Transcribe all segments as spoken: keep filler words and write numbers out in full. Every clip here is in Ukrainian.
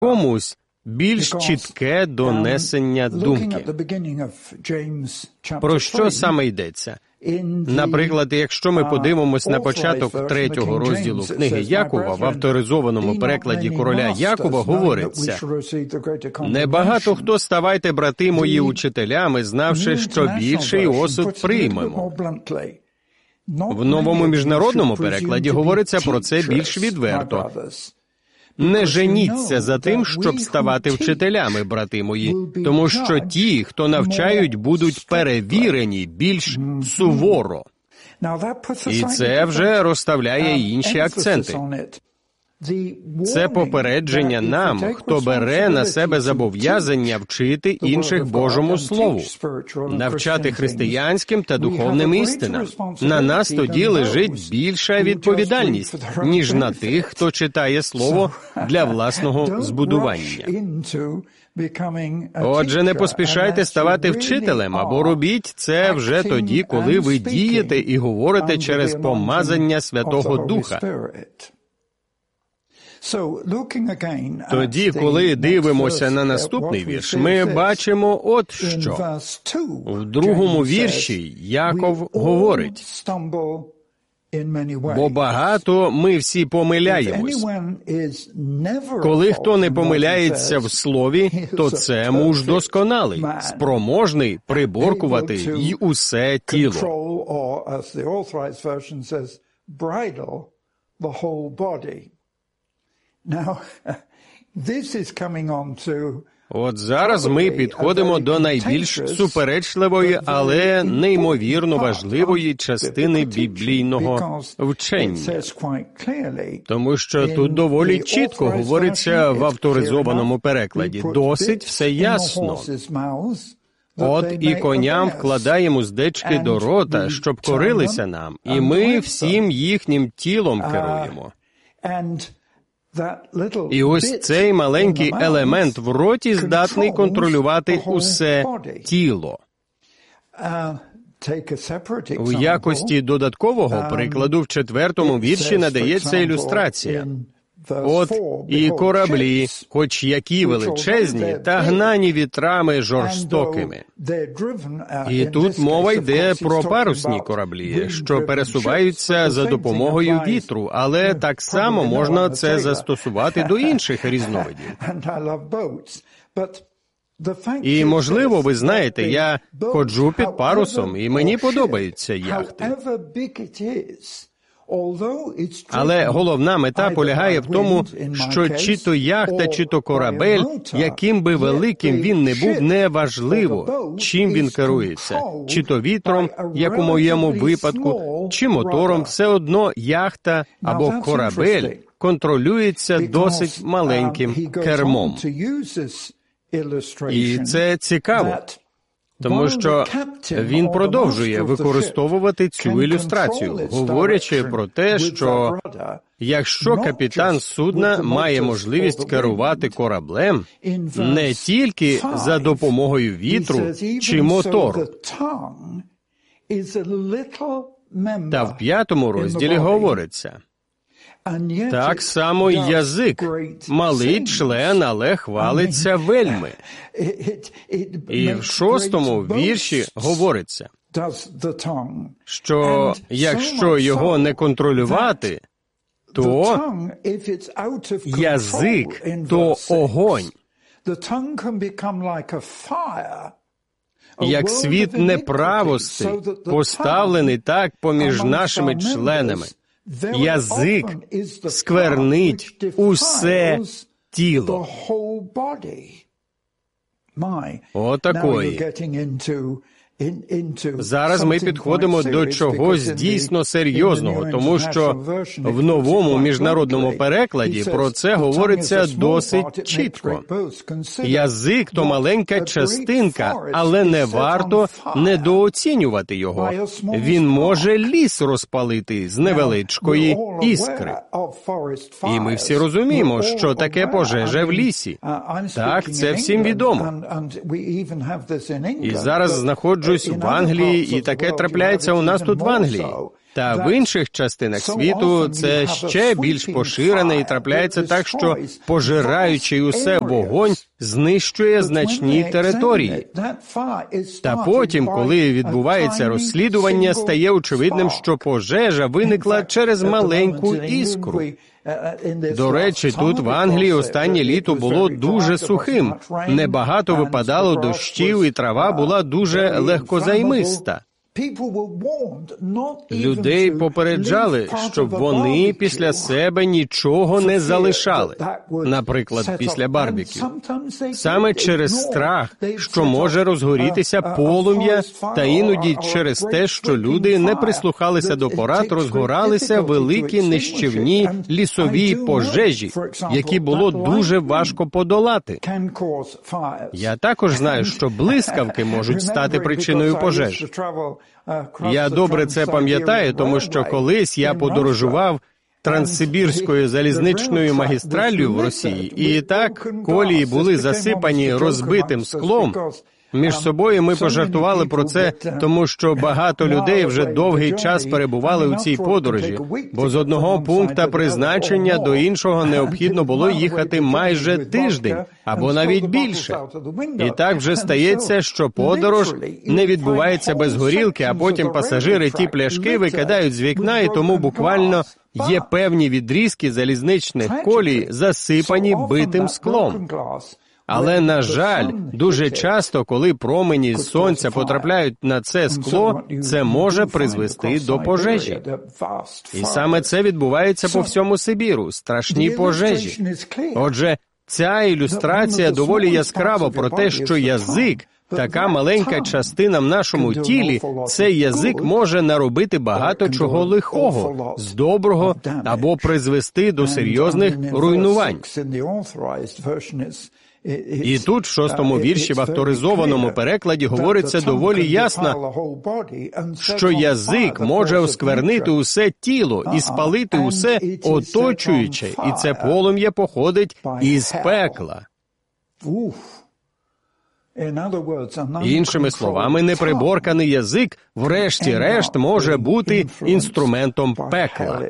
комусь більш чітке донесення думки. Про що саме йдеться? Наприклад, якщо ми подивимось на початок третього розділу книги Якова, в авторизованому перекладі короля Якова говориться: «Небагато хто ставайте, брати мої, учителями, знавши, що більший осуд приймемо». В новому міжнародному перекладі говориться про це більш відверто. «Не женіться за тим, щоб ставати вчителями, брати мої, тому що ті, хто навчають, будуть перевірені більш суворо». І це вже розставляє інші акценти. Це попередження нам, хто бере на себе зобов'язання вчити інших Божому Слову, навчати християнським та духовним істинам. На нас тоді лежить більша відповідальність, ніж на тих, хто читає Слово для власного збудування. Отже, не поспішайте ставати вчителем, або робіть це вже тоді, коли ви дієте і говорите через помазання Святого Духа. Тоді, коли дивимося на наступний вірш, ми бачимо от що. В другому вірші Яков говорить: «Бо багато ми всі помиляємось. Коли хто не помиляється в слові, то це муж досконалий, спроможний приборкувати й усе тіло». От зараз ми підходимо до найбільш суперечливої, але неймовірно важливої частини біблійного вчення. Тому що тут доволі чітко говориться в авторизованому перекладі. Досить все ясно. «От і коням вкладаємо уздечки до рота, щоб корилися нам, і ми всім їхнім тілом керуємо». І ось цей маленький елемент в роті здатний контролювати усе тіло. У якості додаткового прикладу в четвертому вірші надається ілюстрація. «От і кораблі, хоч які величезні, та гнані вітрами жорстокими». І тут мова йде про парусні кораблі, що пересуваються за допомогою вітру, але так само можна це застосувати до інших різновидів. І, можливо, ви знаєте, я ходжу під парусом, і мені подобаються яхти. Але головна мета полягає в тому, що чи то яхта, чи то корабель, яким би великим він не був, неважливо, чим він керується. Чи то вітром, як у моєму випадку, чи мотором, все одно яхта або корабель контролюється досить маленьким кермом. І це цікаво. Тому що він продовжує використовувати цю ілюстрацію, говорячи про те, що якщо капітан судна має можливість керувати кораблем не тільки за допомогою вітру чи мотору. Та в п'ятому розділі говориться: «Так само й язик, малий член, але хвалиться вельми». І в шостому вірші говориться, що якщо його не контролювати, то язик – то огонь. Як світ неправости, поставлений так поміж нашими членами, язик сквернить усе тіло. Отакої. Зараз ми підходимо до чогось дійсно серйозного, тому що в новому міжнародному перекладі про це говориться досить чітко. Язик – то маленька частинка, але не варто недооцінювати його. Він може ліс розпалити з невеличкої іскри. І ми всі розуміємо, що таке пожежа в лісі. Так, це всім відомо. І зараз знаходжусь в Англії, і таке трапляється у нас тут в Англії. Та в інших частинах світу це ще більш поширене і трапляється так, що пожираючий усе вогонь знищує значні території. Та потім, коли відбувається розслідування, стає очевидним, що пожежа виникла через маленьку іскру. До речі, тут в Англії останнє літо було дуже сухим. Небагато випадало дощів, і трава була дуже легкозаймиста. Людей попереджали, щоб вони після себе нічого не залишали, наприклад, після барбекю. Саме через страх, що може розгорітися полум'я, та іноді через те, що люди не прислухалися до порад, розгоралися великі нищівні лісові пожежі, які було дуже важко подолати. Я також знаю, що блискавки можуть стати причиною пожеж. Я добре це пам'ятаю, тому що колись я подорожував Транссибірською залізничною магістраллю в Росії, і так колії були засипані розбитим склом. Між собою ми пожартували про це, тому що багато людей вже довгий час перебували у цій подорожі, бо з одного пункта призначення до іншого необхідно було їхати майже тиждень, або навіть більше. І так вже стається, що подорож не відбувається без горілки, а потім пасажири ті пляшки викидають з вікна, і тому буквально є певні відрізки залізничних колій, засипані битим склом. Але, на жаль, дуже часто, коли промені з сонця потрапляють на це скло, це може призвести до пожежі. І саме це відбувається по всьому Сибіру – страшні пожежі. Отже, ця ілюстрація доволі яскрава про те, що язик, така маленька частина в нашому тілі, цей язик може наробити багато чого лихого, з доброго або призвести до серйозних руйнувань. І тут, в шостому вірші, в авторизованому перекладі, говориться доволі ясно, що язик може осквернити усе тіло і спалити усе оточуюче, і це полум'я походить із пекла. Іншими словами, неприборканий язик, врешті-решт, може бути інструментом пекла.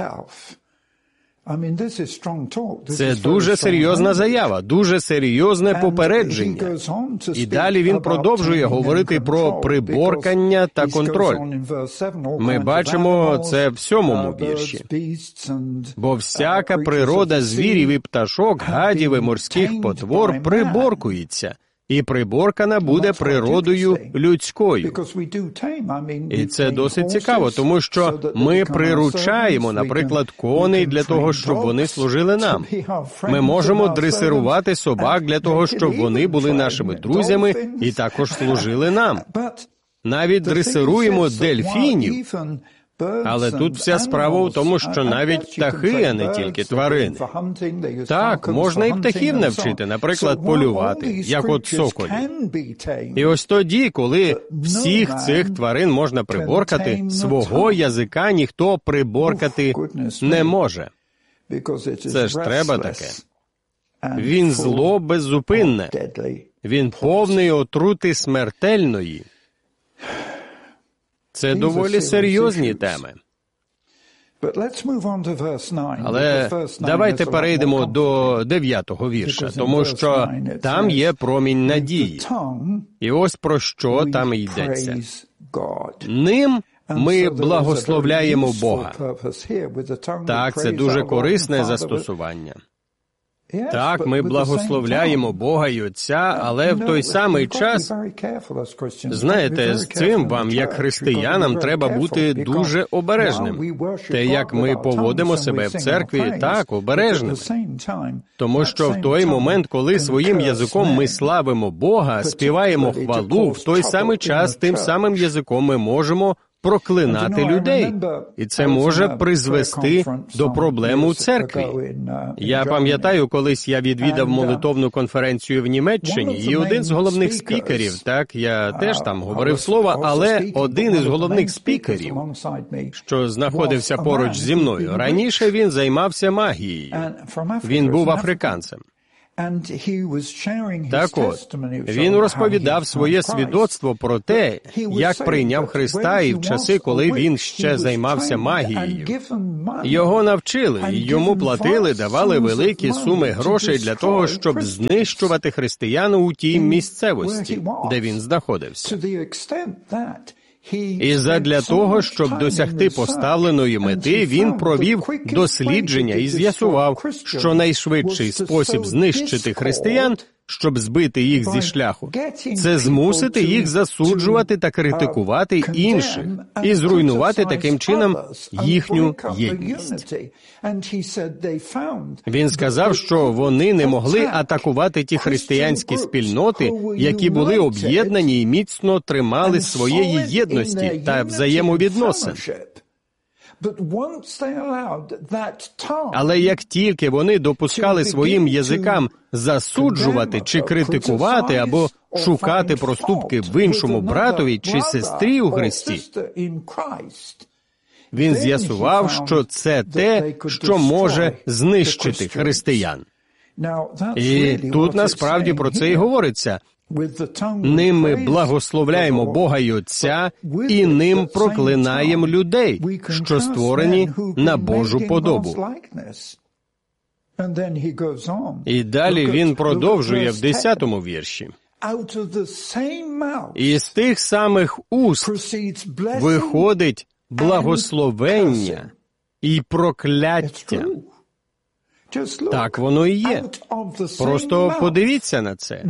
Це дуже серйозна заява, дуже серйозне попередження. І далі він продовжує говорити про приборкання та контроль. Ми бачимо це в сьомому вірші. «Бо всяка природа звірів і пташок, гадів і морських потвор приборкується, і приборкана буде природою людською». І це досить цікаво, тому що ми приручаємо, наприклад, коней для того, щоб вони служили нам. Ми можемо дресирувати собак для того, щоб вони були нашими друзями і також служили нам. Навіть дресируємо дельфінів. Але тут вся справа в тому, що навіть птахи, а не тільки тварини. Так, можна і птахів навчити, наприклад, полювати, як от соколів. І ось тоді, коли всіх цих тварин можна приборкати, свого язика ніхто приборкати не може. Це ж треба таке. Він зло беззупинне. Він повний отрути смертельної. Це доволі серйозні теми. Але давайте перейдемо до дев'ятого вірша, тому що там є промінь надії. І ось про що там йдеться. Ним ми благословляємо Бога. Так, це дуже корисне застосування. Так, ми благословляємо Бога і Отця, але в той самий час, знаєте, з цим вам, як християнам, треба бути дуже обережним. Те, як ми поводимо себе в церкві, так, обережним. Тому що в той момент, коли своїм язиком ми славимо Бога, співаємо хвалу, в той самий час тим самим язиком ми можемо проклинати людей. І це може призвести до проблем у церкві. Я пам'ятаю, колись я відвідав молитовну конференцію в Німеччині, і один з головних спікерів, так, я теж там говорив слово, але один із головних спікерів, що знаходився поруч зі мною, раніше він займався магією. Він був африканцем. Так от, він розповідав своє свідоцтво про те, як прийняв Христа і в часи, коли він ще займався магією. Його навчили, і йому платили, давали великі суми грошей для того, щоб знищувати християн у тій місцевості, де він знаходився. І задля того, щоб досягти поставленої мети, він провів дослідження і з'ясував, що найшвидший спосіб знищити християн, щоб збити їх зі шляху, це змусити їх засуджувати та критикувати інших і зруйнувати таким чином їхню єдність. Він сказав, що вони не могли атакувати ті християнські спільноти, які були об'єднані і міцно тримали своєї єдності та взаємовідносин. Але як тільки вони допускали своїм язикам засуджувати чи критикувати або шукати проступки в іншому братові чи сестрі у Христі, він з'ясував, що це те, що може знищити християн. І тут насправді про це і говориться. Ним ми благословляємо Бога й Отця, і ним проклинаємо людей, що створені на Божу подобу. І далі він продовжує в десятому вірші. І з тих самих уст виходить благословення і прокляття. Так воно і є. Просто подивіться на це.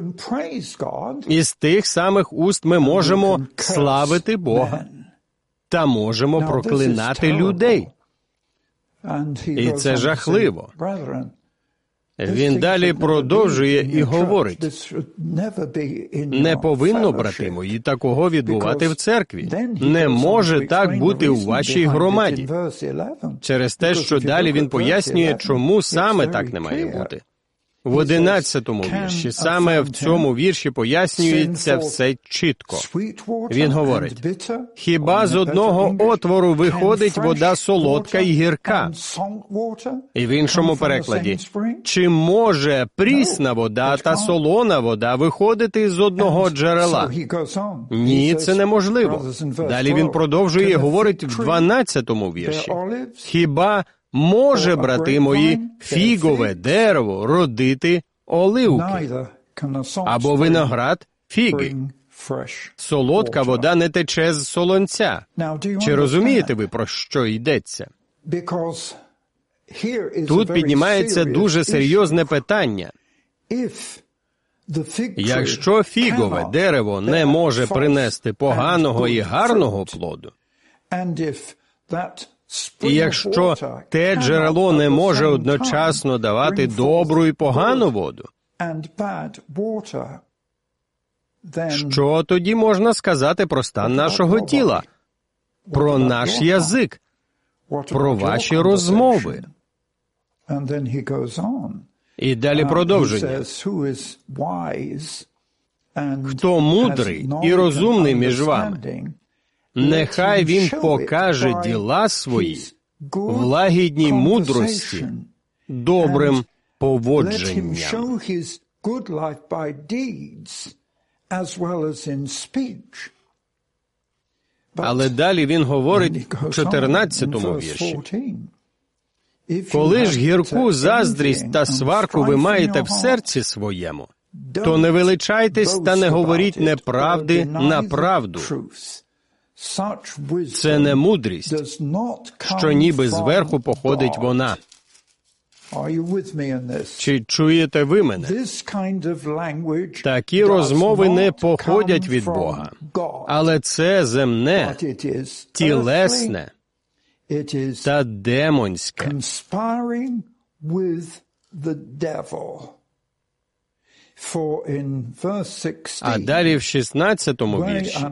Із тих самих уст ми можемо славити Бога та можемо проклинати людей. І це жахливо. Він далі продовжує і говорить, не повинно, брати мої, такого відбувати в церкві. Не може так бути у вашій громаді. Через те, що далі він пояснює, чому саме так не має бути. В одинадцятому вірші, саме в цьому вірші пояснюється все чітко. Він говорить, «Хіба з одного отвору виходить вода солодка і гірка?» І в іншому перекладі, «Чи може прісна вода та солона вода виходити з одного джерела?» Ні, це неможливо. Далі він продовжує і говорить в дванадцятому вірші, «Хіба може, брати мої, фігове дерево родити оливки, або виноград фіги? Солодка вода не тече з солонця». Чи розумієте ви, про що йдеться? Тут піднімається дуже серйозне питання. Якщо фігове дерево не може принести поганого і гарного плоду, і якщо те джерело не може одночасно давати добру і погану воду, що тоді можна сказати про стан нашого тіла, про наш язик, про ваші розмови? І далі продовження. Хто мудрий і розумний між вами, нехай він покаже діла свої в лагідній мудрості, добрим поводженням. Але далі він говорить в чотирнадцятому вірші. «Коли ж гірку заздрість та сварку ви маєте в серці своєму, то не величайтесь та не говоріть неправди на правду. Це не мудрість, що ніби зверху походить вона». Чи чуєте ви мене? Такі розмови не походять від Бога, але це земне, тілесне та демонське. А далі в шістнадцятому вірші.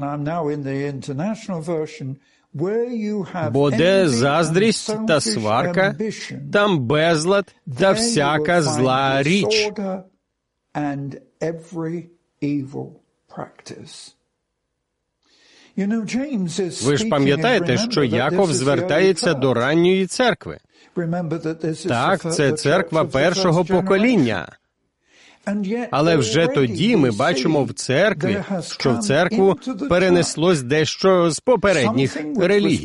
«Бо де заздрість та сварка, там безлад та всяка зла річ». Ви ж пам'ятаєте, що Яков звертається до ранньої церкви. Так, це церква першого покоління. Але вже тоді ми бачимо в церкві, що в церкву перенеслось дещо з попередніх релігій.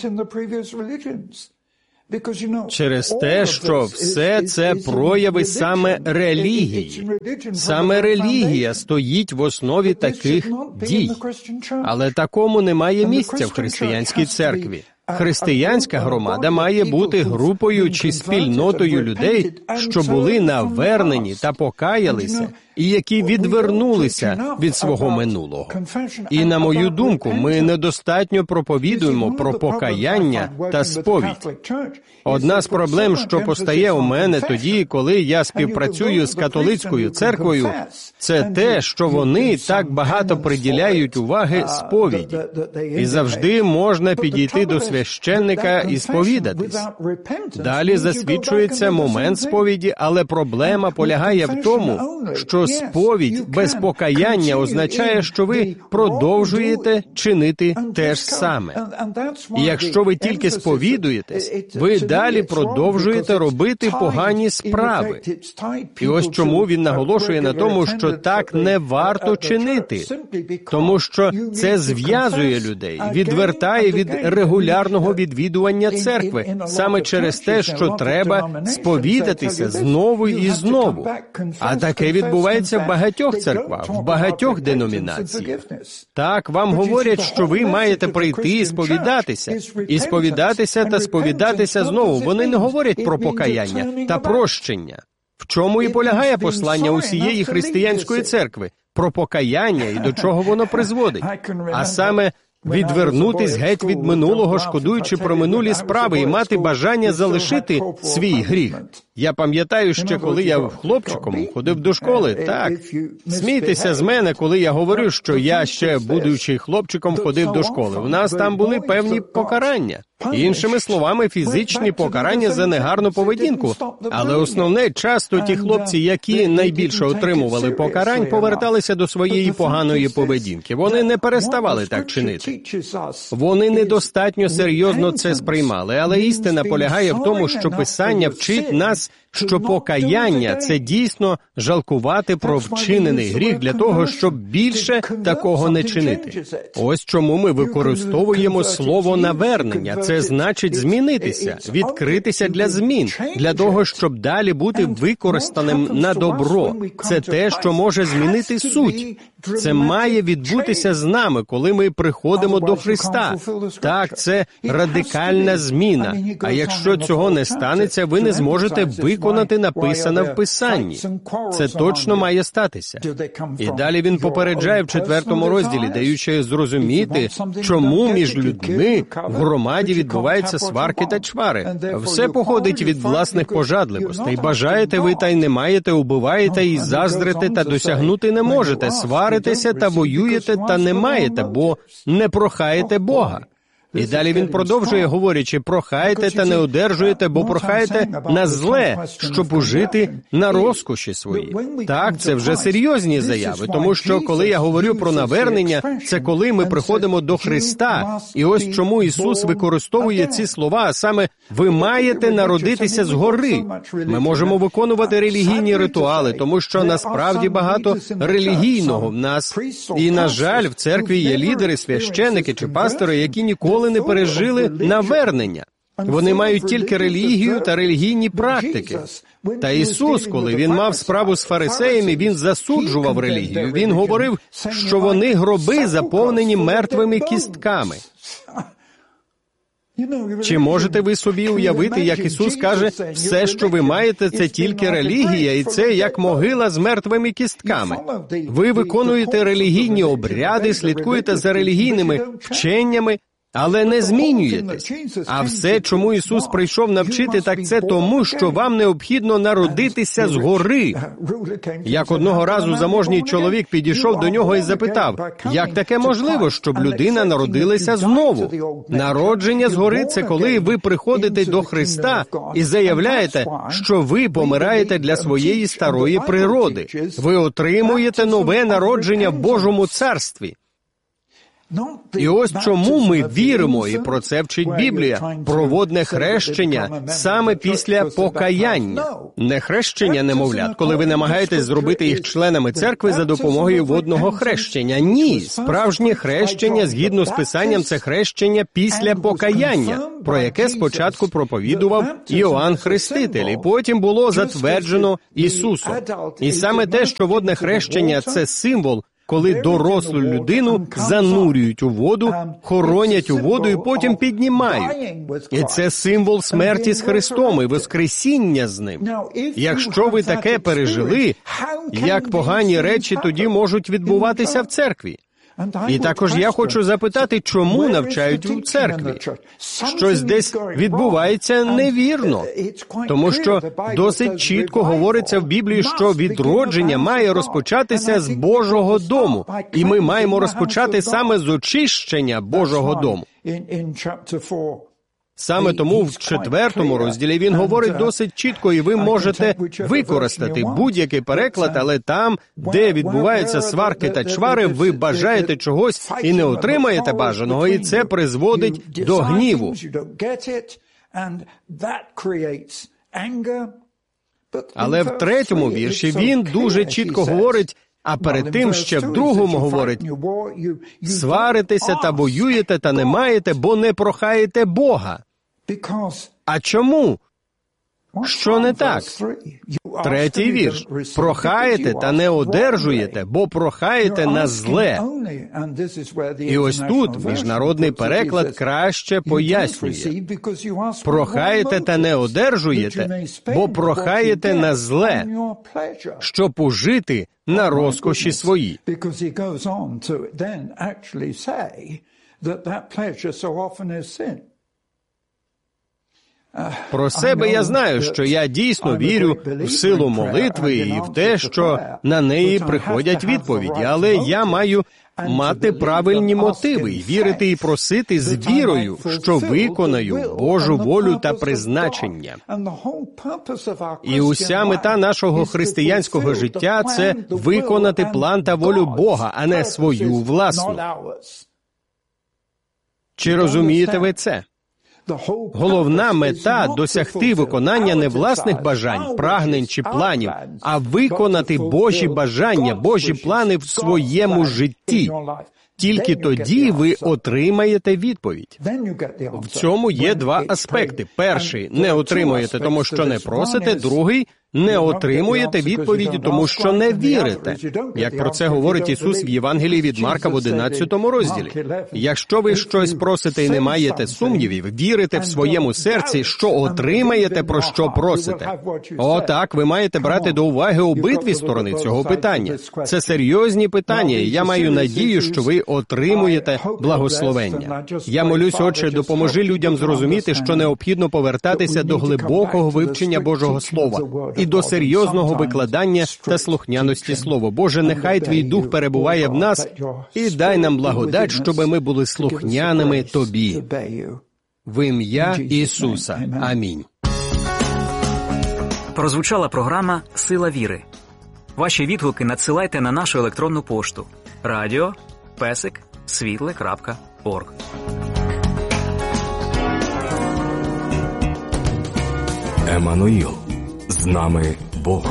Через те, що все це прояви саме релігії. Саме релігія стоїть в основі таких дій. Але такому немає місця в християнській церкві. Християнська громада має бути групою чи спільнотою людей, що були навернені та покаялися, і які відвернулися від свого минулого. І, на мою думку, ми недостатньо проповідуємо про покаяння та сповідь. Одна з проблем, що постає у мене тоді, коли я співпрацюю з католицькою церквою, це те, що вони так багато приділяють уваги сповіді. І завжди можна підійти до священника і сповідатись. Далі засвідчується момент сповіді, але проблема полягає в тому, що сповідь без покаяння означає, що ви продовжуєте чинити те ж саме. І якщо ви тільки сповідуєтесь, ви далі продовжуєте робити погані справи. І ось чому він наголошує на тому, що так не варто чинити. Тому що це зв'язує людей, відвертає від регулярного відвідування церкви, саме через те, що треба сповідатися знову і знову. А таке відбувається в багатьох церквах, в багатьох деномінаціях. Так, вам говорять, що ви маєте прийти і сповідатися, і сповідатися та сповідатися знову. Вони не говорять про покаяння та прощення. В чому і полягає послання усієї християнської церкви? Про покаяння і до чого воно призводить. А саме відвернутись геть від минулого, шкодуючи про минулі справи і мати бажання залишити свій гріх. Я пам'ятаю ще, коли я хлопчиком ходив до школи, так, смійтеся з мене, коли я говорю, що я ще, будучи хлопчиком, ходив до школи. У нас там були певні покарання. Іншими словами, фізичні покарання за негарну поведінку. Але основне, часто ті хлопці, які найбільше отримували покарань, поверталися до своєї поганої поведінки. Вони не переставали так чинити. Вони недостатньо серйозно це сприймали, але істина полягає в тому, що Писання вчить нас, що покаяння – це дійсно жалкувати про вчинений гріх для того, щоб більше такого не чинити. Ось чому ми використовуємо слово «навернення». Це значить змінитися, відкритися для змін, для того, щоб далі бути використаним на добро. Це те, що може змінити суть. Це має відбутися з нами, коли ми приходимо до Христа. Так, це радикальна зміна. А якщо цього не станеться, ви не зможете виконати написане в Писанні. Це точно має статися. І далі він попереджає в четвертому розділі, даючи зрозуміти, чому між людьми в громаді відбуваються сварки та чвари. Все походить від власних пожадливостей. Бажаєте ви та й не маєте, убиваєте і заздрите та досягнути не можете, сваритеся та воюєте та не маєте, бо не прохаєте Бога. І далі він продовжує, говорячи, прохайте та не одержуєте, бо прохаєте на зле, щоб ужити на розкоші свої. Так, це вже серйозні заяви, тому що, коли я говорю про навернення, це коли ми приходимо до Христа. І ось чому Ісус використовує ці слова, а саме «ви маєте народитися згори». Ми можемо виконувати релігійні ритуали, тому що насправді багато релігійного в нас. І, на жаль, в церкві є лідери, священники чи пастори, які ніколи не пережили навернення. Вони мають тільки релігію та релігійні практики. Та Ісус, коли Він мав справу з фарисеями, Він засуджував релігію. Він говорив, що вони гроби, заповнені мертвими кістками. Чи можете ви собі уявити, як Ісус каже, все, що ви маєте, це тільки релігія, і це як могила з мертвими кістками? Ви виконуєте релігійні обряди, слідкуєте за релігійними вченнями, але не змінюєтесь. А все, чому Ісус прийшов навчити, так це тому, що вам необхідно народитися згори. Як одного разу заможній чоловік підійшов до нього і запитав, як таке можливо, щоб людина народилася знову? Народження згори – це коли ви приходите до Христа і заявляєте, що ви помираєте для своєї старої природи. Ви отримуєте нове народження в Божому царстві. І ось чому ми віримо, і про це вчить Біблія, про водне хрещення саме після покаяння. Не хрещення немовлят, коли ви намагаєтесь зробити їх членами церкви за допомогою водного хрещення. Ні, справжнє хрещення, згідно з Писанням, це хрещення після покаяння, про яке спочатку проповідував Іоанн Хреститель, і потім було затверджено Ісусом. І саме те, що водне хрещення – це символ, коли дорослу людину занурюють у воду, хоронять у воду і потім піднімають. І це символ смерті з Христом і воскресіння з Ним. Якщо ви таке пережили, як погані речі тоді можуть відбуватися в церкві? І також я хочу запитати, чому навчають у церкві? Щось десь відбувається невірно. Тому що досить чітко говориться в Біблії, що відродження має розпочатися з Божого дому. І ми маємо розпочати саме з очищення Божого дому. Саме тому в четвертому розділі він говорить досить чітко, і ви можете використати будь-який переклад, але там, де відбуваються сварки та чвари, ви бажаєте чогось і не отримаєте бажаного, і це призводить до гніву. Але в третьому вірші він дуже чітко говорить, а перед тим ще в другому говорить: «Сваритеся та воюєте, та не маєте, бо не прохаєте Бога». А чому? Що не так? Третій вірш. «Прохаєте та не одержуєте, бо прохаєте на зле». І ось тут міжнародний переклад краще пояснює. «Прохаєте та не одержуєте, бо прохаєте на зле, щоб ужити на розкоші свої». Про себе я знаю, що я дійсно вірю в силу молитви і в те, що на неї приходять відповіді, але я маю мати правильні мотиви, вірити і просити з вірою, що виконаю Божу волю та призначення. І уся мета нашого християнського життя – це виконати план та волю Бога, а не свою власну. Чи розумієте ви це? Головна мета – досягти виконання не власних бажань, прагнень чи планів, а виконати Божі бажання, Божі плани в своєму житті. Тільки тоді ви отримаєте відповідь. В цьому є два аспекти. Перший – не отримуєте, тому що не просите. Другий – не отримуєте відповіді, тому що не вірите. Як про це говорить Ісус в Євангелії від Марка в одинадцятому розділі. Якщо ви щось просите і не маєте сумнівів, вірите в своєму серці, що отримаєте, про що просите. Отак, ви маєте брати до уваги обидві сторони цього питання. Це серйозні питання, і я маю надію, що ви отримуєте благословення. Я молюсь, Отче, допоможи людям зрозуміти, що необхідно повертатися до глибокого вивчення Божого Слова і до серйозного викладання та слухняності Слова. Боже, нехай Твій Дух перебуває в нас і дай нам благодать, щоб ми були слухняними Тобі. В ім'я Ісуса. Амінь. Прозвучала програма «Сила віри». Ваші відгуки надсилайте на нашу електронну пошту радіо песик світле крапка орг. Еммануїл. З нами Бог.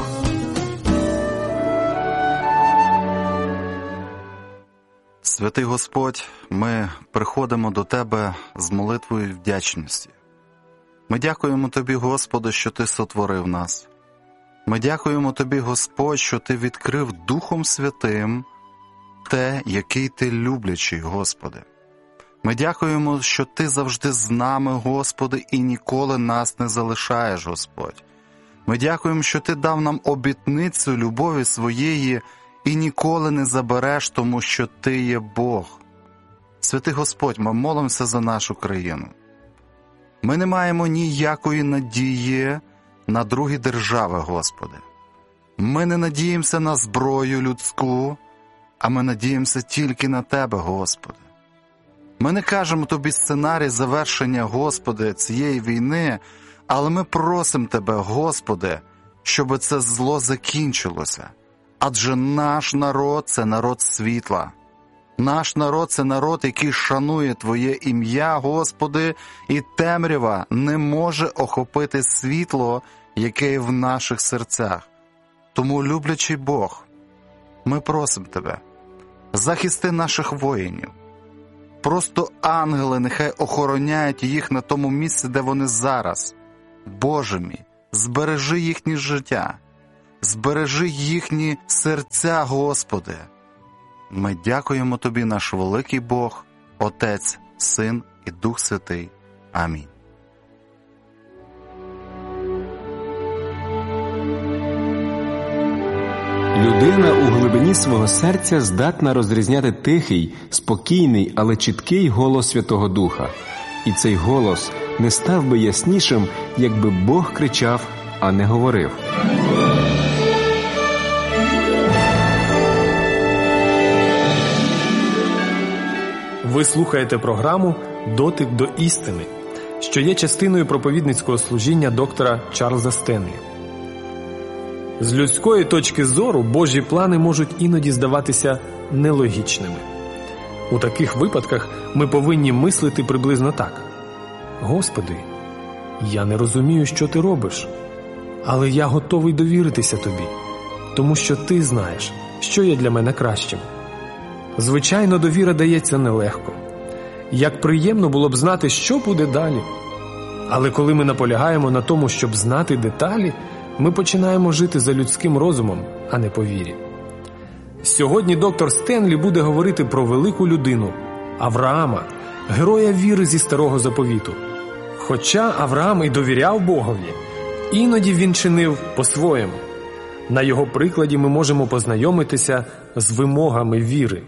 Святий Господь, ми приходимо до Тебе з молитвою вдячності. Ми дякуємо Тобі, Господи, що Ти сотворив нас. Ми дякуємо Тобі, Господь, що Ти відкрив Духом Святим те, який Ти люблячий, Господи. Ми дякуємо, що Ти завжди з нами, Господи, і ніколи нас не залишаєш, Господь. Ми дякуємо, що Ти дав нам обітницю любові своєї і ніколи не забереш, тому що Ти є Бог. Святий Господь, ми молимося за нашу країну. Ми не маємо ніякої надії на другі держави, Господи. Ми не надіємося на зброю людську, а ми надіємося тільки на Тебе, Господи. Ми не кажемо Тобі сценарій завершення, Господи, цієї війни, але ми просимо Тебе, Господи, щоб це зло закінчилося. Адже наш народ – це народ світла. Наш народ – це народ, який шанує Твоє ім'я, Господи, і темрява не може охопити світло, яке є в наших серцях. Тому, люблячий Бог, ми просимо Тебе, захисти наших воїнів. Просто ангели нехай охороняють їх на тому місці, де вони зараз. Боже мій, збережи їхнє життя, збережи їхні серця, Господи. Ми дякуємо Тобі, наш великий Бог, Отець, Син і Дух Святий. Амінь. Людина у глибині свого серця здатна розрізняти тихий, спокійний, але чіткий голос Святого Духа. І цей голос не став би яснішим, якби Бог кричав, а не говорив. Ви слухаєте програму «Дотик до істини», що є частиною проповідницького служіння доктора Чарльза Стенлі. З людської точки зору Божі плани можуть іноді здаватися нелогічними. У таких випадках ми повинні мислити приблизно так. «Господи, я не розумію, що Ти робиш, але я готовий довіритися Тобі, тому що Ти знаєш, що є для мене кращим». Звичайно, довіра дається нелегко. Як приємно було б знати, що буде далі. Але коли ми наполягаємо на тому, щоб знати деталі, ми починаємо жити за людським розумом, а не по вірі. Сьогодні доктор Стенлі буде говорити про велику людину – Авраама, героя віри зі Старого Заповіту. Хоча Авраам і довіряв Богові, іноді він чинив по-своєму. На його прикладі ми можемо познайомитися з вимогами віри.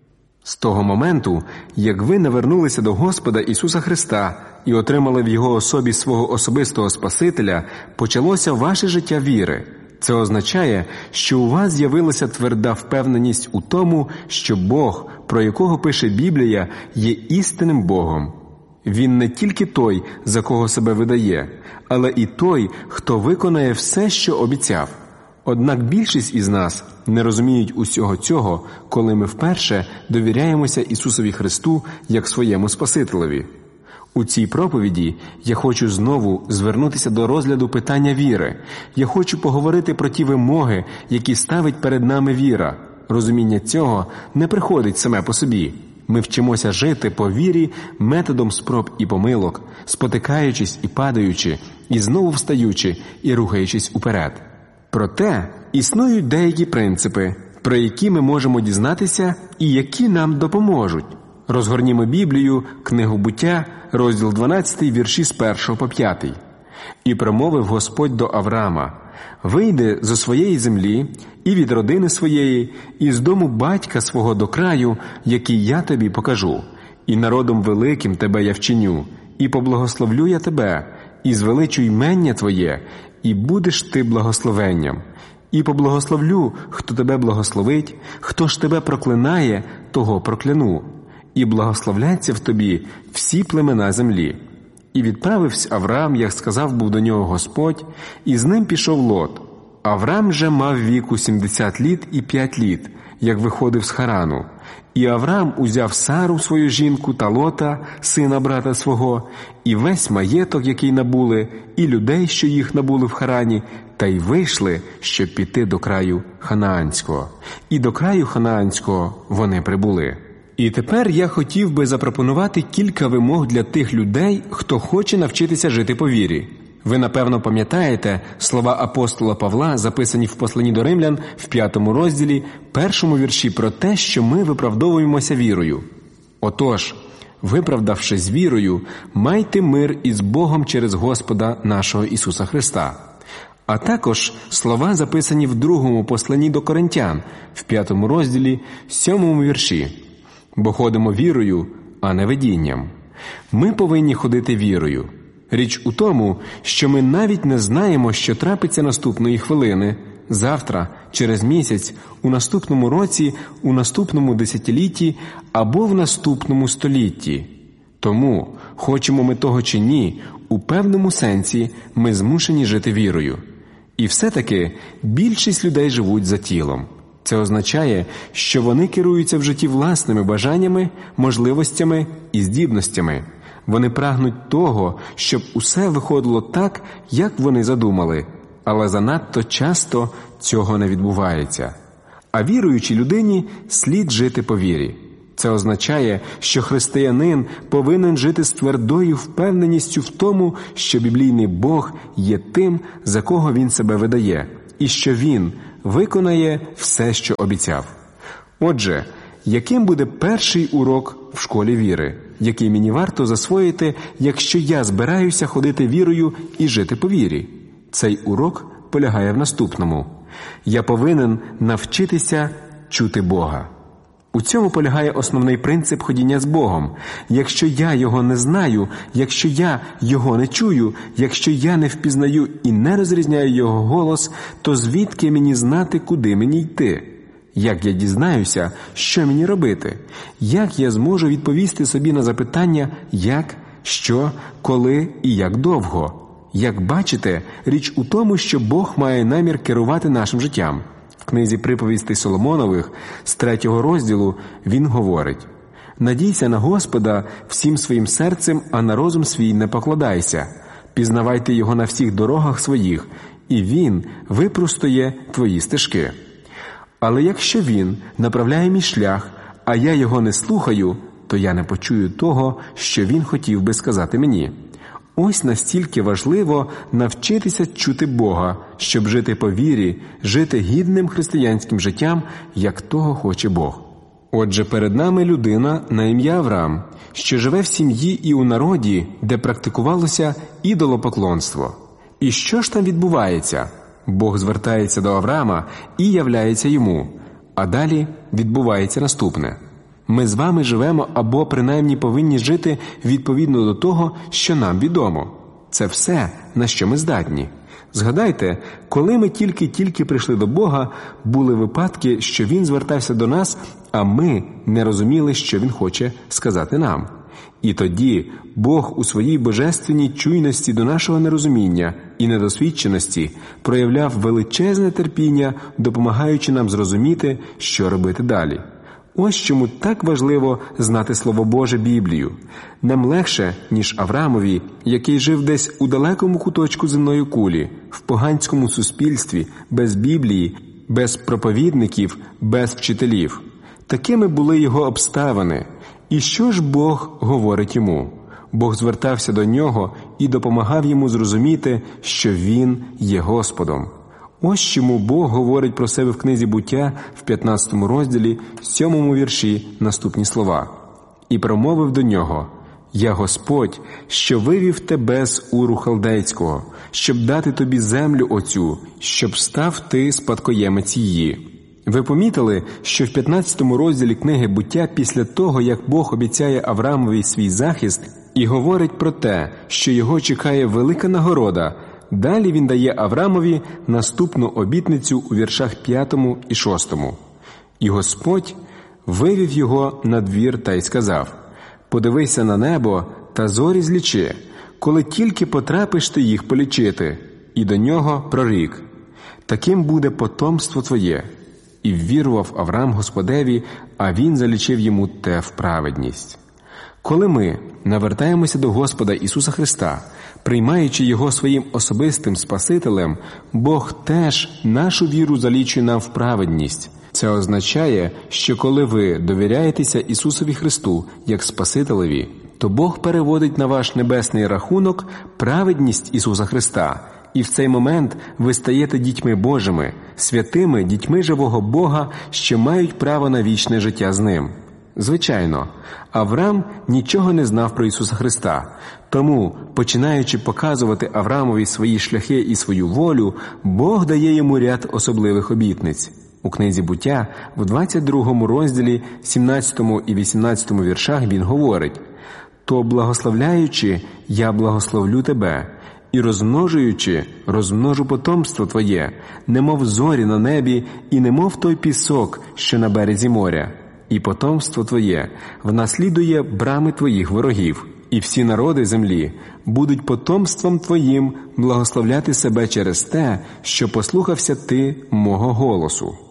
З того моменту, як ви навернулися до Господа Ісуса Христа і отримали в Його особі свого особистого Спасителя, почалося ваше життя віри. Це означає, що у вас з'явилася тверда впевненість у тому, що Бог, про якого пише Біблія, є істинним Богом. Він не тільки той, за кого себе видає, але і той, хто виконає все, що обіцяв. Однак більшість із нас не розуміють усього цього, коли ми вперше довіряємося Ісусові Христу як своєму Спасителеві. У цій проповіді я хочу знову звернутися до розгляду питання віри. Я хочу поговорити про ті вимоги, які ставить перед нами віра. Розуміння цього не приходить саме по собі. Ми вчимося жити по вірі методом спроб і помилок, спотикаючись і падаючи, і знову встаючи і рухаючись уперед. Проте існують деякі принципи, про які ми можемо дізнатися і які нам допоможуть. Розгорнімо Біблію, книгу Буття, розділ дванадцятий, вірші з першого по п'ятий. «І промовив Господь до Авраама: вийди зо своєї землі і від родини своєї, і з дому батька свого до краю, який я тобі покажу, і народом великим тебе я вчиню, і поблагословлю я тебе, і звеличу ймення твоє, і будеш ти благословенням. І поблагословлю, хто тебе благословить, хто ж тебе проклинає, того прокляну. І благословляться в тобі всі племена землі. І відправився Авраам, як сказав був до нього Господь, і з ним пішов Лот. Авраам же мав віку сімдесят літ і п'ять літ, як виходив з Харану. І Авраам узяв Сару, свою жінку, та Лота, сина брата свого, і весь маєток, який набули, і людей, що їх набули в Харані, та й вийшли, щоб піти до краю Ханаанського. І до краю Ханаанського вони прибули». І тепер я хотів би запропонувати кілька вимог для тих людей, хто хоче навчитися жити по вірі. Ви, напевно, пам'ятаєте слова апостола Павла, записані в посланні до Римлян в п'ятому розділі, першому вірші про те, що ми виправдовуємося вірою. Отож, виправдавшись вірою, майте мир із Богом через Господа нашого Ісуса Христа. А також слова, записані в другому посланні до Коринтян, в п'ятому розділі, сьомому вірші. «Бо ходимо вірою, а не видінням». Ми повинні ходити вірою. Річ у тому, що ми навіть не знаємо, що трапиться наступної хвилини, завтра, через місяць, у наступному році, у наступному десятилітті або в наступному столітті. Тому, хочемо ми того чи ні, у певному сенсі ми змушені жити вірою. І все-таки більшість людей живуть за тілом. Це означає, що вони керуються в житті власними бажаннями, можливостями і здібностями. Вони прагнуть того, щоб усе виходило так, як вони задумали, але занадто часто цього не відбувається. А віруючій людині слід жити по вірі. Це означає, що християнин повинен жити з твердою впевненістю в тому, що біблійний Бог є тим, за кого він себе видає, і що він виконає все, що обіцяв. Отже, яким буде перший урок в школі віри, який мені варто засвоїти, якщо я збираюся ходити вірою і жити по вірі? Цей урок полягає в наступному. Я повинен навчитися чути Бога. У цьому полягає основний принцип ходіння з Богом. Якщо я Його не знаю, якщо я Його не чую, якщо я не впізнаю і не розрізняю Його голос, то звідки мені знати, куди мені йти? Як я дізнаюся, що мені робити? Як я зможу відповісти собі на запитання «як», «що», «коли» і «як довго»? Як бачите, річ у тому, що Бог має намір керувати нашим життям. В книзі «Приповістей Соломонових» з третього розділу він говорить: «Надійся на Господа всім своїм серцем, а на розум свій не покладайся. Пізнавайте Його на всіх дорогах своїх, і Він випростує твої стежки. Але якщо Він направляє мій шлях, а я Його не слухаю, то я не почую того, що Він хотів би сказати мені». Ось настільки важливо навчитися чути Бога, щоб жити по вірі, жити гідним християнським життям, як того хоче Бог. Отже, перед нами людина на ім'я Авраам, що живе в сім'ї і у народі, де практикувалося ідолопоклонство. І що ж там відбувається? Бог звертається до Авраама і являється йому. А далі відбувається наступне. Ми з вами живемо або принаймні повинні жити відповідно до того, що нам відомо. Це все, на що ми здатні. Згадайте, коли ми тільки-тільки прийшли до Бога, були випадки, що Він звертався до нас, а ми не розуміли, що Він хоче сказати нам. І тоді Бог у своїй божественній чуйності до нашого нерозуміння і недосвідченості проявляв величезне терпіння, допомагаючи нам зрозуміти, що робити далі. Ось чому так важливо знати Слово Боже, Біблію. Нам легше, ніж Авраамові, який жив десь у далекому куточку земної кулі, в поганському суспільстві, без Біблії, без проповідників, без вчителів. Такими були його обставини. І що ж Бог говорить йому? Бог звертався до нього і допомагав йому зрозуміти, що Він є Господом. Ось чому Бог говорить про себе в книзі «Буття» в п'ятнадцятому розділі, сьомому вірші наступні слова. «І промовив до нього: Я Господь, що вивів тебе з Уру Халдейського, щоб дати тобі землю оцю, щоб став ти спадкоємець її». Ви помітили, що в п'ятнадцятому розділі книги «Буття» після того, як Бог обіцяє Авраамові свій захист і говорить про те, що його чекає велика нагорода, далі він дає Авраамові наступну обітницю у віршах п'ятому і шостому. «І Господь вивів його на двір та й сказав: подивися на небо та зорі злічи, коли тільки потрапиш ти їх полічити, і до нього прорік: таким буде потомство твоє. І ввірував Авраам Господеві, а він залічив йому те в праведність». Коли ми навертаємося до Господа Ісуса Христа, приймаючи Його своїм особистим Спасителем, Бог теж нашу віру залічує нам в праведність. Це означає, що коли ви довіряєтеся Ісусові Христу як Спасителеві, то Бог переводить на ваш небесний рахунок праведність Ісуса Христа, і в цей момент ви стаєте дітьми Божими, святими дітьми живого Бога, що мають право на вічне життя з Ним. Звичайно, Авраам нічого не знав про Ісуса Христа, тому, починаючи показувати Авраамові свої шляхи і свою волю, Бог дає йому ряд особливих обітниць. У книзі «Буття» в двадцять другому розділі, сімнадцятому і вісімнадцятому віршах він говорить: «То, благословляючи, я благословлю тебе, і розмножуючи, розмножу потомство твоє, немов зорі на небі, і немов той пісок, що на березі моря. І потомство твоє внаслідує брами твоїх ворогів, і всі народи землі будуть потомством твоїм благословляти себе через те, що послухався ти мого голосу».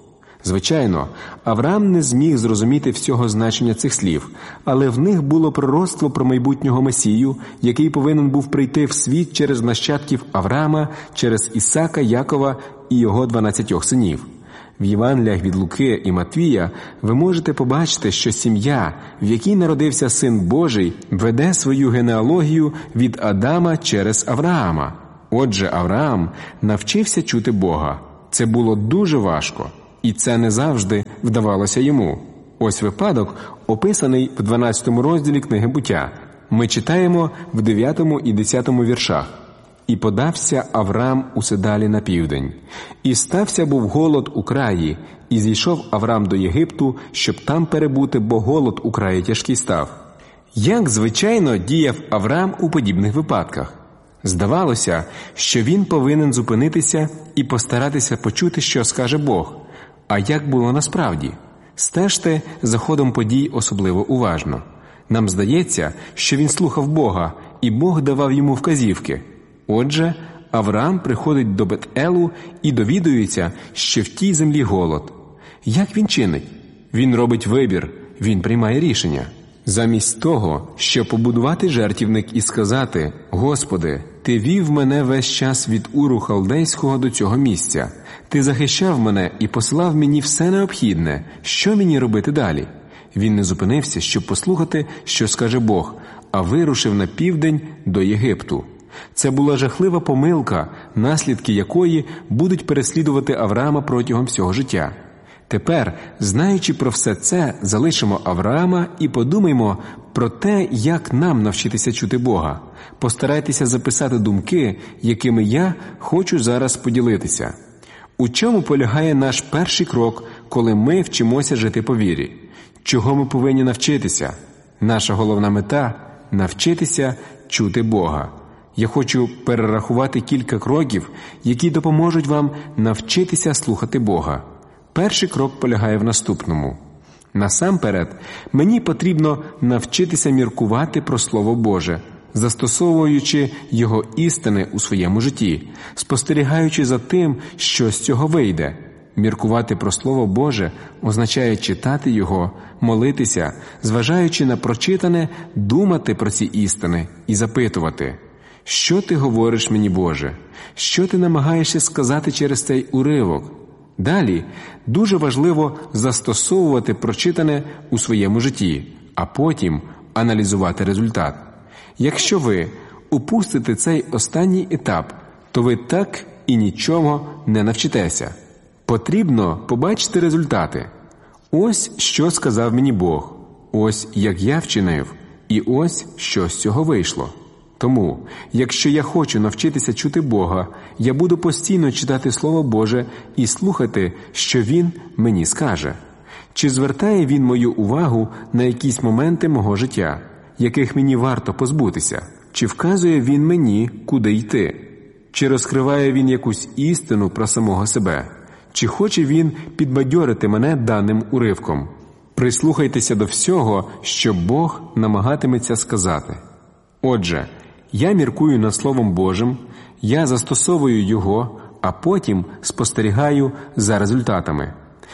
Звичайно, Авраам не зміг зрозуміти всього значення цих слів, але в них було пророцтво про майбутнього Месію, який повинен був прийти в світ через нащадків Авраама, через Ісака, Якова і його дванадцятьох синів. В Євангеліях від Луки і Матвія ви можете побачити, що сім'я, в якій народився Син Божий, веде свою генеалогію від Адама через Авраама. Отже, Авраам навчився чути Бога. Це було дуже важко, і це не завжди вдавалося йому. Ось випадок, описаний в дванадцятому розділі книги «Буття». Ми читаємо в дев'ятому і десятому віршах. «І подався Авраам усе далі на південь. І стався був голод у краї, і зійшов Авраам до Єгипту, щоб там перебути, бо голод у краї тяжкий став». Як, звичайно, діяв Авраам у подібних випадках? Здавалося, що він повинен зупинитися і постаратися почути, що скаже Бог. А як було насправді? Стежте за ходом подій особливо уважно. Нам здається, що він слухав Бога, і Бог давав йому вказівки. Отже, Авраам приходить до Бет-Елу і довідується, що в тій землі голод. Як він чинить? Він робить вибір, він приймає рішення. Замість того, щоб побудувати жертівник і сказати: «Господи, Ти вів мене весь час від Уру Халдейського до цього місця. Ти захищав мене і посилав мені все необхідне. Що мені робити далі?» Він не зупинився, щоб послухати, що скаже Бог, а вирушив на південь до Єгипту. Це була жахлива помилка, наслідки якої будуть переслідувати Авраама протягом всього життя. Тепер, знаючи про все це, залишимо Авраама і подумаймо про те, як нам навчитися чути Бога. Постарайтеся записати думки, якими я хочу зараз поділитися. У чому полягає наш перший крок, коли ми вчимося жити по вірі? Чого ми повинні навчитися? Наша головна мета – навчитися чути Бога. Я хочу перерахувати кілька кроків, які допоможуть вам навчитися слухати Бога. Перший крок полягає в наступному. Насамперед, мені потрібно навчитися міркувати про Слово Боже, застосовуючи його істини у своєму житті, спостерігаючи за тим, що з цього вийде. Міркувати про Слово Боже означає читати його, молитися, зважаючи на прочитане, думати про ці істини і запитувати: «Що ти говориш мені, Боже? Що ти намагаєшся сказати через цей уривок?» Далі дуже важливо застосовувати прочитане у своєму житті, а потім аналізувати результат. Якщо ви упустите цей останній етап, то ви так і нічого не навчитеся. Потрібно побачити результати. Ось що сказав мені Бог, ось як я вчинив, і ось що з цього вийшло. Тому, якщо я хочу навчитися чути Бога, я буду постійно читати Слово Боже і слухати, що Він мені скаже. Чи звертає Він мою увагу на якісь моменти мого життя, яких мені варто позбутися? Чи вказує Він мені, куди йти? Чи розкриває Він якусь істину про самого себе? Чи хоче Він підбадьорити мене даним уривком? Прислухайтеся до всього, що Бог намагатиметься сказати. Отже, я міркую над Словом Божим, я застосовую його, а потім спостерігаю за результатами.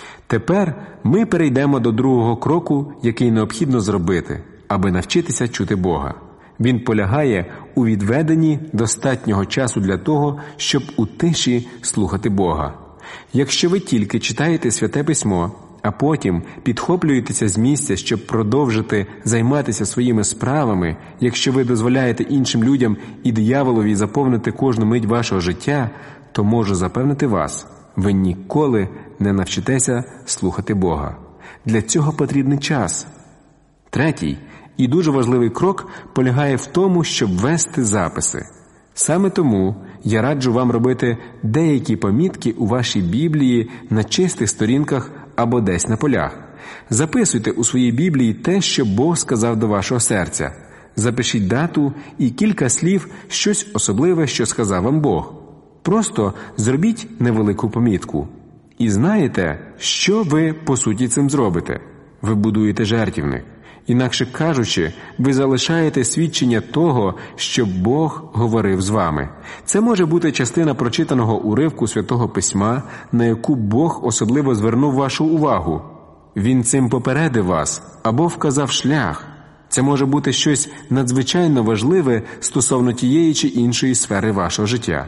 Тепер ми перейдемо до другого кроку, який необхідно зробити, аби навчитися чути Бога. Він полягає у відведенні достатнього часу для того, щоб у тиші слухати Бога. Якщо ви тільки читаєте Святе Письмо, а потім підхоплюєтеся з місця, щоб продовжити займатися своїми справами, якщо ви дозволяєте іншим людям і дияволові заповнити кожну мить вашого життя, то можу запевнити вас, ви ніколи не навчитеся слухати Бога. Для цього потрібний час. Третій і дуже важливий крок полягає в тому, щоб вести записи. Саме тому я раджу вам робити деякі помітки у вашій Біблії на чистих сторінках або десь на полях. Записуйте у своїй Біблії те, що Бог сказав до вашого серця. Запишіть дату і кілька слів, щось особливе, що сказав вам Бог. Просто зробіть невелику помітку. І знаєте, що ви по суті цим зробите? Ви будуєте жертівник. Інакше кажучи, ви залишаєте свідчення того, що Бог говорив з вами. Це може бути частина прочитаного уривку Святого Письма, на яку Бог особливо звернув вашу увагу. Він цим попередив вас або вказав шлях. Це може бути щось надзвичайно важливе стосовно тієї чи іншої сфери вашого життя.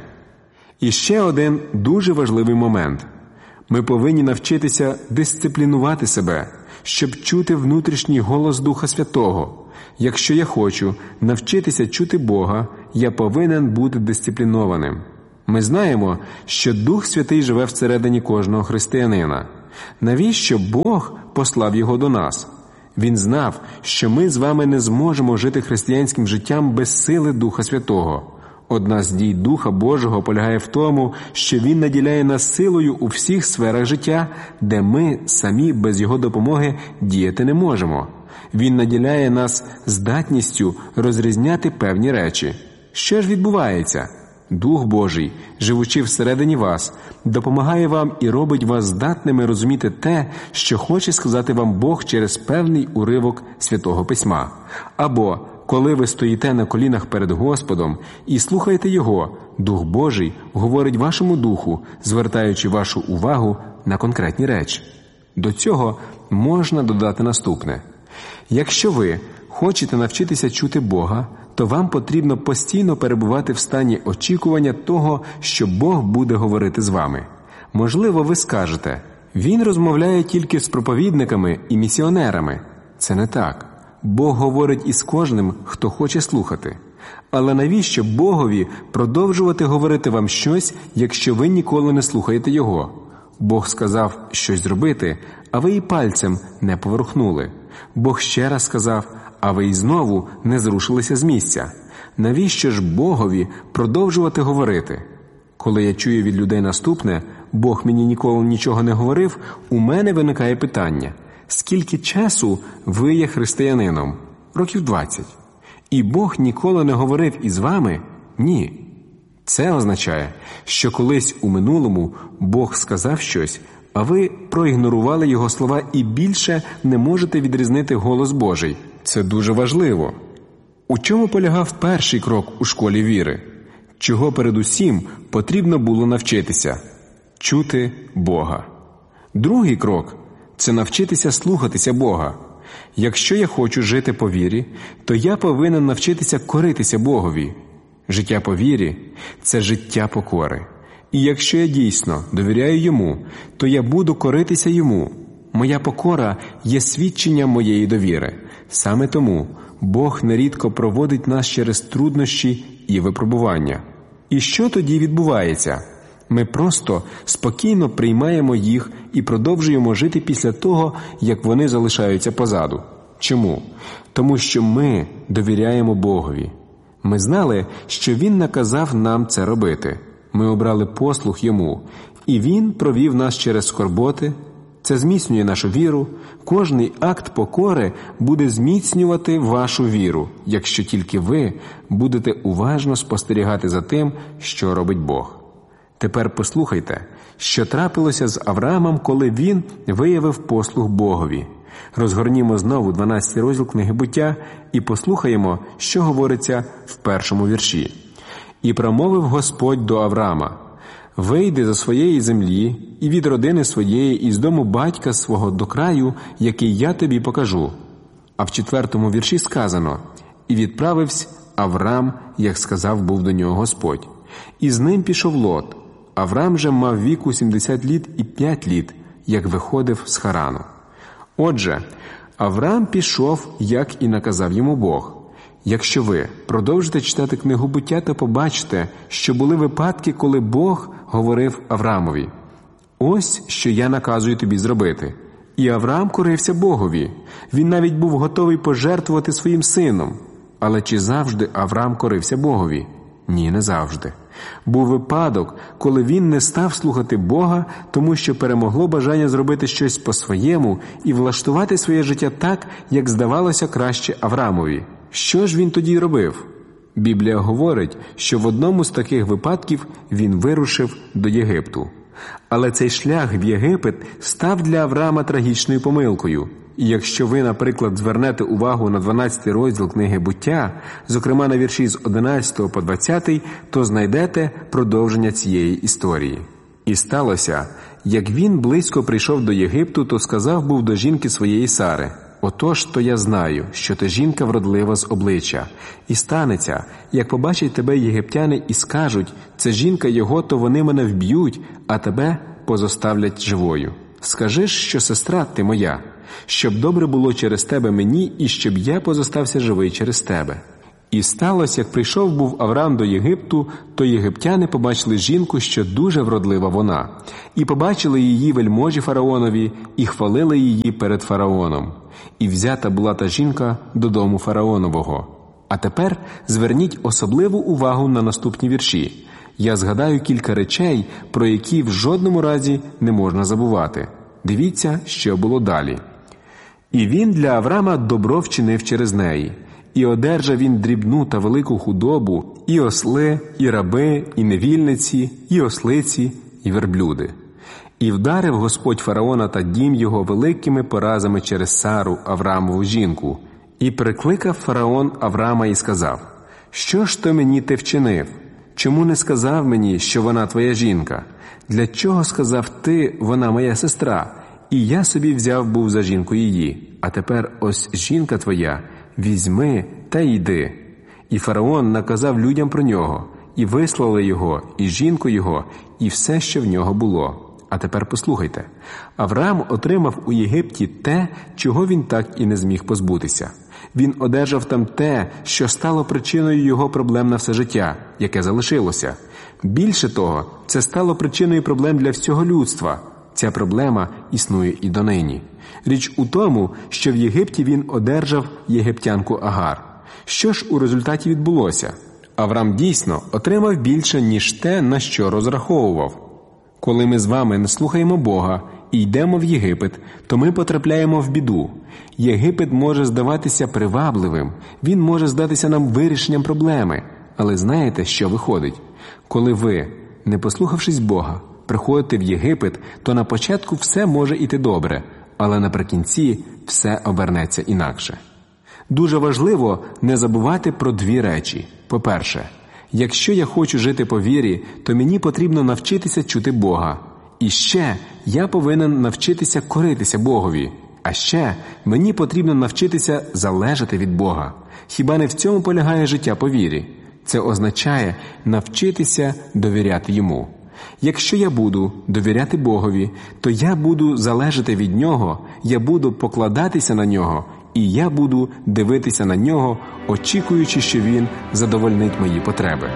І ще один дуже важливий момент. Ми повинні навчитися дисциплінувати себе, щоб чути внутрішній голос Духа Святого. Якщо я хочу навчитися чути Бога, я повинен бути дисциплінованим. Ми знаємо, що Дух Святий живе всередині кожного християнина. Навіщо Бог послав Його до нас? Він знав, що ми з вами не зможемо жити християнським життям без сили Духа Святого. Одна з дій Духа Божого полягає в тому, що Він наділяє нас силою у всіх сферах життя, де ми самі без Його допомоги діяти не можемо. Він наділяє нас здатністю розрізняти певні речі. Що ж відбувається? Дух Божий, живучи всередині вас, допомагає вам і робить вас здатними розуміти те, що хоче сказати вам Бог через певний уривок Святого Письма. Або, коли ви стоїте на колінах перед Господом і слухаєте Його, Дух Божий говорить вашому духу, звертаючи вашу увагу на конкретні речі. До цього можна додати наступне. Якщо ви хочете навчитися чути Бога, то вам потрібно постійно перебувати в стані очікування того, що Бог буде говорити з вами. Можливо, ви скажете, Він розмовляє тільки з проповідниками і місіонерами. Це не так. Бог говорить із кожним, хто хоче слухати. Але навіщо Богові продовжувати говорити вам щось, якщо ви ніколи не слухаєте Його? Бог сказав щось зробити, а ви і пальцем не поворухнули. Бог ще раз сказав, а ви і знову не зрушилися з місця. Навіщо ж Богові продовжувати говорити? Коли я чую від людей наступне, Бог мені ніколи нічого не говорив, у мене виникає питання. Скільки часу ви є християнином? Років двадцять. І Бог ніколи не говорив із вами? Ні. Це означає, що колись у минулому Бог сказав щось, а ви проігнорували Його слова і більше не можете відрізнити голос Божий. Це дуже важливо. У чому полягав перший крок у школі віри? Чого передусім потрібно було навчитися? Чути Бога. Другий крок – це навчитися слухатися Бога. Якщо я хочу жити по вірі, то я повинен навчитися коритися Богові. Життя по вірі – це життя покори. І якщо я дійсно довіряю Йому, то я буду коритися Йому. Моя покора є свідченням моєї довіри. Саме тому Бог нерідко проводить нас через труднощі і випробування. І що тоді відбувається? Ми просто спокійно приймаємо їх і продовжуємо жити після того, як вони залишаються позаду. Чому? Тому що ми довіряємо Богові. Ми знали, що Він наказав нам це робити. Ми обрали послух Йому, і Він провів нас через скорботи. Це зміцнює нашу віру. Кожний акт покори буде зміцнювати вашу віру, якщо тільки ви будете уважно спостерігати за тим, що робить Бог. Тепер послухайте, що трапилося з Авраамом, коли він виявив послух Богові. Розгорнімо знову дванадцятий розділ книги Буття і послухаємо, що говориться в першому вірші. «І промовив Господь до Авраама: вийди зі своєї землі і від родини своєї і з дому батька свого до краю, який я тобі покажу». А в четвертому вірші сказано: «І відправився Авраам, як сказав був до нього Господь. І з ним пішов Лот. Авраам же мав віку сімдесят літ і п'ять літ, як виходив з Харану». Отже, Авраам пішов, як і наказав йому Бог. Якщо ви продовжите читати книгу Буття, то побачите, що були випадки, коли Бог говорив Авраамові: «Ось, що я наказую тобі зробити». І Авраам корився Богові. Він навіть був готовий пожертвувати своїм сином. Але чи завжди Авраам корився Богові? Ні, не завжди. Був випадок, коли він не став слухати Бога, тому що перемогло бажання зробити щось по-своєму і влаштувати своє життя так, як здавалося краще Авраамові. Що ж він тоді робив? Біблія говорить, що в одному з таких випадків він вирушив до Єгипту. Але цей шлях в Єгипет став для Авраама трагічною помилкою. І якщо ви, наприклад, звернете увагу на дванадцятий розділ книги «Буття», зокрема на вірші з одинадцятого по двадцятий, то знайдете продовження цієї історії. «І сталося, як він близько прийшов до Єгипту, то сказав був до жінки своєї Сари: отож, то я знаю, що ти жінка вродлива з обличчя. І станеться, як побачать тебе єгиптяни і скажуть: це жінка його, то вони мене вб'ють, а тебе позоставлять живою. Скажи ж, що сестра ти моя, щоб добре було через тебе мені, і щоб я позостався живий через тебе». І сталося, як прийшов був Авраам до Єгипту, то єгиптяни побачили жінку, що дуже вродлива вона, і побачили її вельможі фараонові, і хвалили її перед фараоном. І взята була та жінка додому фараонового. А тепер зверніть особливу увагу на наступні вірші. Я згадаю кілька речей, про які в жодному разі не можна забувати. Дивіться, що було далі. «І він для Авраама добро вчинив через неї. І одержав він дрібну та велику худобу, і осли, і раби, і невільниці, і ослиці, і верблюди. І вдарив Господь фараона та дім його великими поразами через Сару, Авраамову жінку. І прикликав фараон Авраама і сказав: що ж то мені ти вчинив? Чому не сказав мені, що вона твоя жінка? Для чого сказав ти, вона моя сестра? І я собі взяв був за жінку її. А тепер ось жінка твоя, візьми та йди». І фараон наказав людям про нього, і вислали його, і жінку його, і все, що в нього було. А тепер послухайте. Авраам отримав у Єгипті те, чого він так і не зміг позбутися. Він одержав там те, що стало причиною його проблем на все життя, яке залишилося. Більше того, це стало причиною проблем для всього людства. Ця проблема існує і донині. Річ у тому, що в Єгипті він одержав єгиптянку Агар. Що ж у результаті відбулося? Авраам дійсно отримав більше, ніж те, на що розраховував. Коли ми з вами не слухаємо Бога і йдемо в Єгипет, то ми потрапляємо в біду. Єгипет може здаватися привабливим, він може здатися нам вирішенням проблеми. Але знаєте, що виходить? Коли ви, не послухавшись Бога, приходите в Єгипет, то на початку все може іти добре, але наприкінці все обернеться інакше. Дуже важливо не забувати про дві речі. По-перше, якщо я хочу жити по вірі, то мені потрібно навчитися чути Бога. І ще я повинен навчитися коритися Богові. А ще мені потрібно навчитися залежати від Бога. Хіба не в цьому полягає життя по вірі? Це означає навчитися довіряти Йому. Якщо я буду довіряти Богові, то я буду залежати від Нього, я буду покладатися на Нього, і я буду дивитися на Нього, очікуючи, що Він задовольнить мої потреби.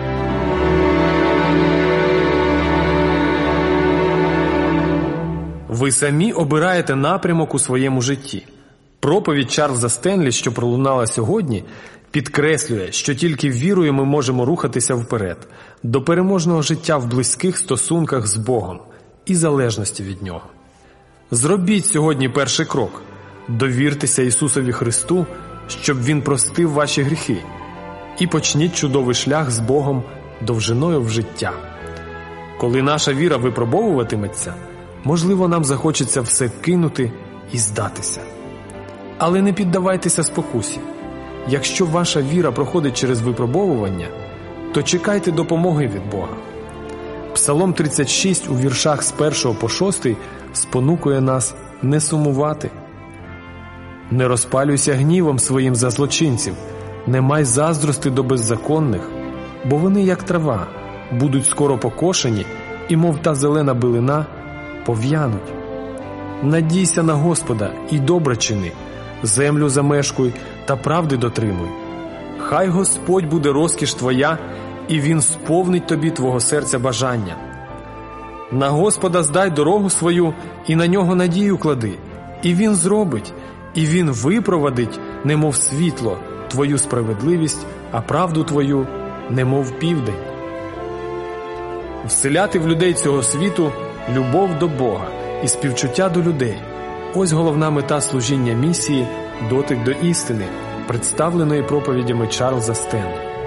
Ви самі обираєте напрямок у своєму житті. Проповідь Чарльза Стенлі, що пролунала сьогодні, підкреслює, що тільки вірою ми можемо рухатися вперед, до переможного життя в близьких стосунках з Богом і залежності від Нього. Зробіть сьогодні перший крок. Довіртеся Ісусові Христу, щоб Він простив ваші гріхи. І почніть чудовий шлях з Богом довжиною в життя. Коли наша віра випробовуватиметься, можливо, нам захочеться все кинути і здатися. Але не піддавайтеся спокусі. Якщо ваша віра проходить через випробовування, то чекайте допомоги від Бога. Псалом тридцять шість у віршах з першого по шостий спонукує нас не сумувати. «Не розпалюйся гнівом своїм за злочинців, не май заздрости до беззаконних, бо вони, як трава, будуть скоро покошені, і, мов та зелена билина, пов'януть. Надійся на Господа і добре чини, землю замешкуй та правди дотримуй. Хай Господь буде розкіш твоя, і Він сповнить тобі твого серця бажання. На Господа здай дорогу свою, і на Нього надію клади, і Він зробить, і Він випровадить, немов світло, твою справедливість, а правду твою, немов південь». Вселяти в людей цього світу любов до Бога і співчуття до людей – ось головна мета служіння місії «Дотик до істини», представленої проповідями Чарльза Стенлі.